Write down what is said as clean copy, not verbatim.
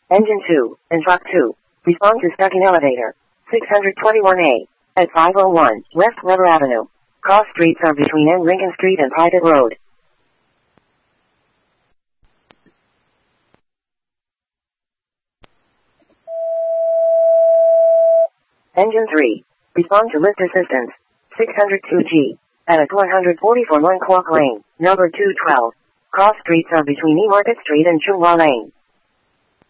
Engine 2, and Truck 2. Respond to stuck in elevator. 621A. At 501 West Weber Avenue. Cross streets are between N. Lincoln Street and Private Road. Engine 3. Respond to lift assistance. 602G. At 144 Munquoc Lane, number 212. Cross streets are between E. Market Street and Chung Hua Lane.